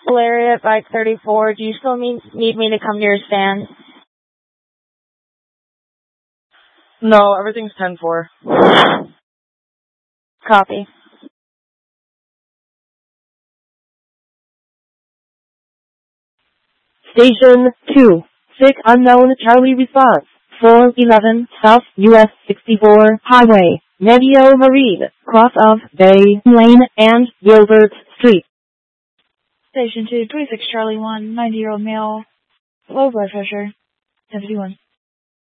Lariat, Bike 34. Do you still need me to come to your stand? No, everything's 10-4. Copy. Station 2. Sick unknown Charlie response. 411 South US 64 Highway, Medio Marine, cross of Bay Lane and Gilbert Street. Station 2, 26 Charlie 1, 90-year-old male, low blood pressure, 1051.